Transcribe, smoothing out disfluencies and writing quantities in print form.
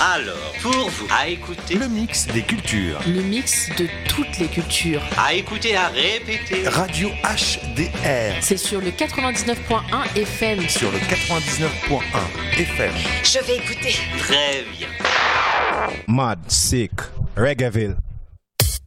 Alors, pour vous, à écouter, Le mix des cultures. Le mix de toutes les cultures. à écouter, à répéter. Radio HDR. C'est sur le 99.1 FM. Sur le 99.1 FM. Je vais écouter. Très bien. Mad, Sick, Reggaeville.